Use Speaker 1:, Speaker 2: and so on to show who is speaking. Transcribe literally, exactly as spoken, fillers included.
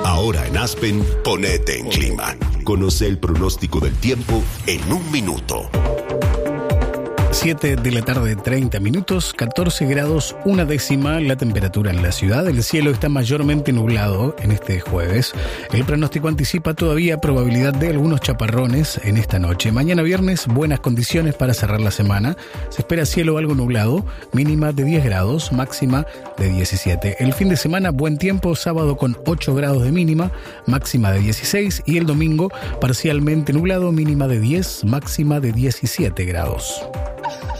Speaker 1: Ahora en Aspen, ponete en clima. Conoce el pronóstico del tiempo en un minuto.
Speaker 2: siete de la tarde, treinta minutos, catorce grados, una décima la temperatura en la ciudad. El cielo está mayormente nublado en este jueves. El pronóstico anticipa todavía probabilidad de algunos chaparrones en esta noche. Mañana viernes, buenas condiciones para cerrar la semana. Se espera cielo algo nublado, mínima de diez grados, máxima de diecisiete. El fin de semana, buen tiempo, sábado con ocho grados de mínima, máxima de dieciséis. Y el domingo, parcialmente nublado, mínima de diez, máxima de diecisiete grados.